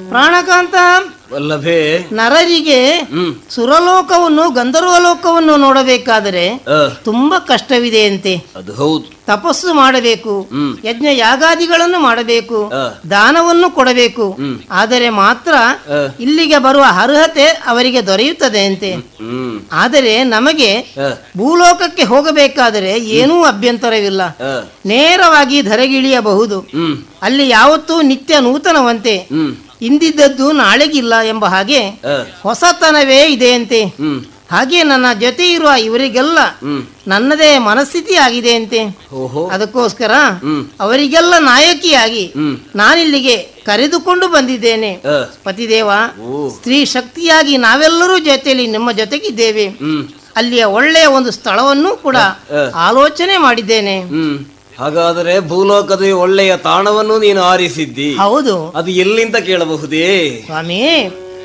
ಪ್ರಾಣಕಾಂತ, ವಲ್ಲಭೆ, ನರರಿಗೆ ಸುರಲೋಕವನ್ನು ಗಂಧರ್ವಲೋಕವನ್ನು ನೋಡಬೇಕಾದರೆ ತುಂಬಾ ಕಷ್ಟವಿದೆಯಂತೆ. ಅದು ಹೌದು. ತಪಸ್ಸು ಮಾಡಬೇಕು, ಯಜ್ಞ ಯಾಗಾದಿಗಳನ್ನು ಮಾಡಬೇಕು, ದಾನವನ್ನು ಕೊಡಬೇಕು. ಆದರೆ ಮಾತ್ರ ಇಲ್ಲಿಗೆ ಬರುವ ಅರ್ಹತೆ ಅವರಿಗೆ ದೊರೆಯುತ್ತದೆ ಅಂತೆ. ಆದರೆ ನಮಗೆ ಭೂಲೋಕಕ್ಕೆ ಹೋಗಬೇಕಾದರೆ ಏನೂ ಅಭ್ಯಂತರವಿಲ್ಲ, ನೇರವಾಗಿ ಧರೆಗಿಳಿಯಬಹುದು. ಅಲ್ಲಿ ಯಾವತ್ತೂ ನಿತ್ಯ ನೂತನವಂತೆ, ಇಂದಿದ್ದದ್ದು ನಾಳೆಗಿಲ್ಲ ಎಂಬ ಹಾಗೆ ಹೊಸತನವೇ ಇದೆಯಂತೆ. ಹಾಗೆ ನನ್ನ ಜೊತೆ ಇರುವ ಇವರಿಗೆಲ್ಲ ನನ್ನದೇ ಮನಸ್ಥಿತಿ ಆಗಿದೆ ಅಂತೆ. ಅದಕ್ಕೋಸ್ಕರ ಅವರಿಗೆಲ್ಲ ನಾಯಕಿಯಾಗಿ ನಾನಿಲ್ಲಿಗೆ ಕರೆದುಕೊಂಡು ಬಂದಿದ್ದೇನೆ. ಪತಿದೇವ, ಸ್ತ್ರೀ ಶಕ್ತಿಯಾಗಿ ನಾವೆಲ್ಲರೂ ಜೊತೆಯಲ್ಲಿ ನಿಮ್ಮ ಜೊತೆಗಿದ್ದೇವೆ. ಅಲ್ಲಿಯ ಒಳ್ಳೆಯ ಒಂದು ಸ್ಥಳವನ್ನು ಕೂಡ ಆಲೋಚನೆ ಮಾಡಿದ್ದೇನೆ. ಹಾಗಾದರೆ ಭೂಲೋಕದ ಒಳ್ಳೆಯ ತಾಣವನ್ನು ನೀನು ಆರಿಸಿದ್ದಿ. ಹೌದು. ಅದು ಎಲ್ಲಿಂದ ಕೇಳಬಹುದೇ? ಸ್ವಾಮಿ,